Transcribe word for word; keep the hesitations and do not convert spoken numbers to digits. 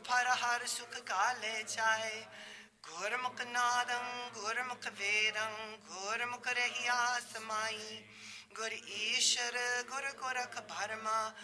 ਫਰ ਹਰ ਸੁਖ ਕਾਲੇ ਚਾਏ। ਗੁਰਮੁਖ ਨਾਦੰ ਗੁਰਮੁਖ ਵੇਦੰ ਗੁਰਮੁਖ ਰਹਿਆ ਸਮਾਈ। ਗੁਰ ਈਸ਼ਰ ਗੁਰ ਗੋਰਖ ਬਰਮਾ